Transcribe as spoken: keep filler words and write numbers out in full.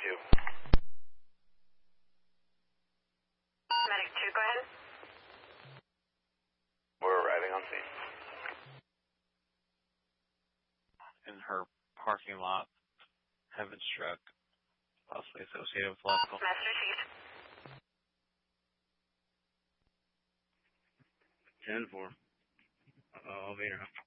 two. Medic two, go ahead. We're arriving on scene. In her parking lot, have been struck, possibly associated with electrical. Message received. ten four. Uh-oh, I'll be around.